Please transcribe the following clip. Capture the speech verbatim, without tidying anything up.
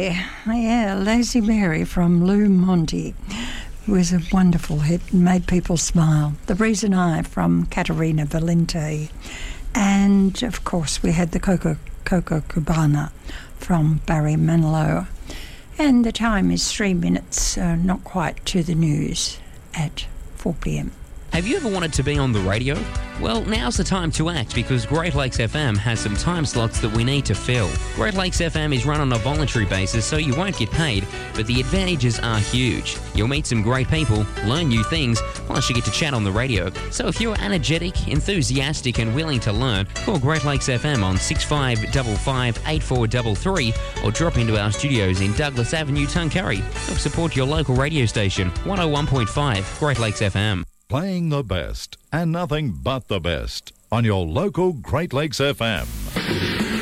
Mary. Yeah, Lazy Mary from Lou Monty. It was a wonderful hit and made people smile. The Reason I from Caterina Valente. And, of course, we had the Coco, Coco Cabana from Barry Manilow. And the time is three minutes, uh, not quite, to the news at four p.m. Have you ever wanted to be on the radio? Well, now's the time to act because Great Lakes F M has some time slots that we need to fill. Great Lakes F M is run on a voluntary basis, so you won't get paid, but the advantages are huge. You'll meet some great people, learn new things, plus you get to chat on the radio. So if you're energetic, enthusiastic and willing to learn, call Great Lakes F M on six five five five, eight four three three or drop into our studios in Douglas Avenue, Tuncurry. Help support your local radio station, one oh one point five Great Lakes F M. Playing the best and nothing but the best on your local Great Lakes F M.